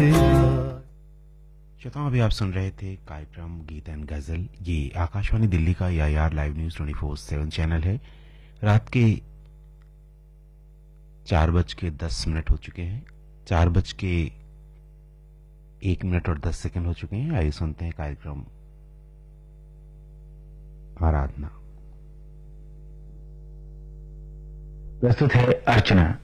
श्रोताओं, अभी आप सुन रहे थे कार्यक्रम गीत एंड गजल। ये आकाशवाणी दिल्ली का AIR लाइव न्यूज 24/7 चैनल है। रात के 4:10 हो चुके हैं। 4:01 हो चुके हैं। आइए सुनते हैं कार्यक्रम आराधना। प्रस्तुत है अर्चना।